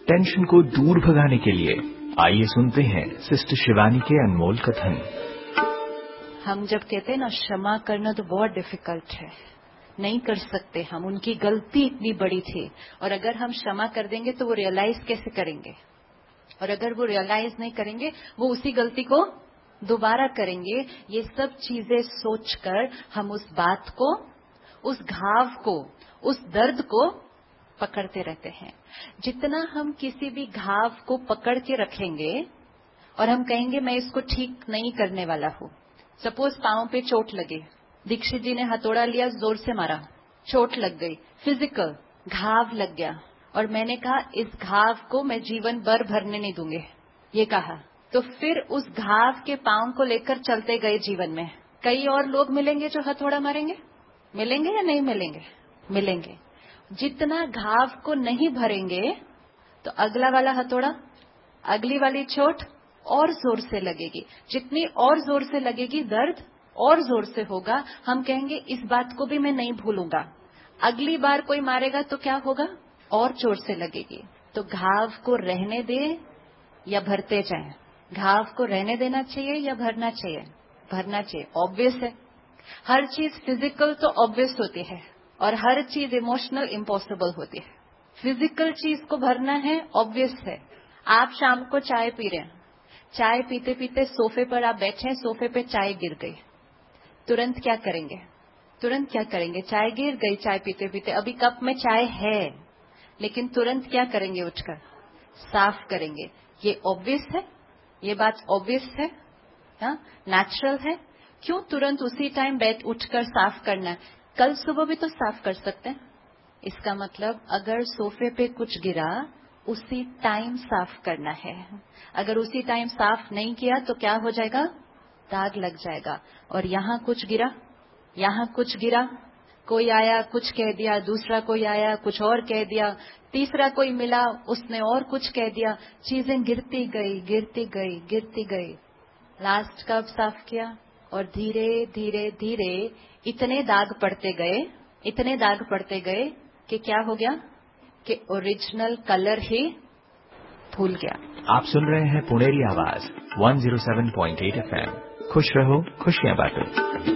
Tension को दूर भगाने के लिए आइए सुनते हैं सिस्टर शिवानी के अनमोल कथन। हम जब कहते हैं ना क्षमा करना तो बहुत डिफिकल्ट है, नहीं कर सकते हम, उनकी गलती इतनी बड़ी थी और अगर हम क्षमा कर देंगे तो वो रियलाइज कैसे करेंगे, और अगर वो रियलाइज नहीं करेंगे वो उसी गलती को दोबारा करेंगे। ये सब चीजें सोचकर हम उस बात को, उस घाव को, उस दर्द को पकड़ते रहते हैं। जितना हम किसी भी घाव को पकड़ के रखेंगे और हम कहेंगे मैं इसको ठीक नहीं करने वाला हूं। सपोज पांव पे चोट लगे, दीक्षित जी ने हथौड़ा लिया, जोर से मारा, चोट लग गई, फिजिकल घाव लग गया और मैंने कहा इस घाव को मैं जीवन भर भरने नहीं दूंगी, ये कहा। तो फिर उस घाव के पांव को लेकर चलते गए जीवन में। कई और लोग मिलेंगे जो हथौड़ा मारेंगे, मिलेंगे या नहीं मिलेंगे? मिलेंगे। जितना घाव को नहीं भरेंगे तो अगला वाला हथौड़ा, अगली वाली चोट और जोर से लगेगी। जितनी और जोर से लगेगी दर्द और जोर से होगा। हम कहेंगे इस बात को भी मैं नहीं भूलूंगा। अगली बार कोई मारेगा तो क्या होगा, और जोर से लगेगी। तो घाव को रहने दे या भरते जाएं? घाव को रहने देना चाहिए या भरना चाहिए? भरना चाहिए। ऑब्वियस है, हर चीज फिजिकल तो ऑब्वियस होती है और हर चीज इमोशनल इम्पॉसिबल होती है। फिजिकल चीज को भरना है, ऑब्वियस है। आप शाम को चाय पी रहे हैं, चाय पीते पीते सोफे पर आप बैठे हैं, सोफे पे चाय गिर गई, तुरंत क्या करेंगे? तुरंत क्या करेंगे? चाय गिर गई चाय पीते पीते, अभी कप में चाय है लेकिन तुरंत क्या करेंगे? उठकर साफ करेंगे। ये ऑब्वियस है, ये बात ऑब्वियस है, नेचुरल है। क्यों तुरंत उसी टाइम उठकर साफ करना है? कल सुबह भी तो साफ कर सकते हैं। इसका मतलब अगर सोफे पे कुछ गिरा उसी टाइम साफ करना है। अगर उसी टाइम साफ नहीं किया तो क्या हो जाएगा? दाग लग जाएगा। और यहाँ कुछ गिरा, यहाँ कुछ गिरा, कोई आया कुछ कह दिया, दूसरा कोई आया कुछ और कह दिया, तीसरा कोई मिला उसने और कुछ कह दिया, चीजें गिरती गई गिरती गई गिरती गई। लास्ट कब साफ किया? और धीरे धीरे धीरे इतने दाग पड़ते गए, इतने दाग पड़ते गए कि क्या हो गया कि ओरिजिनल कलर ही भूल गया। आप सुन रहे हैं पुणेरी आवाज 107.8 FM। खुश रहो, खुशियां बांटो।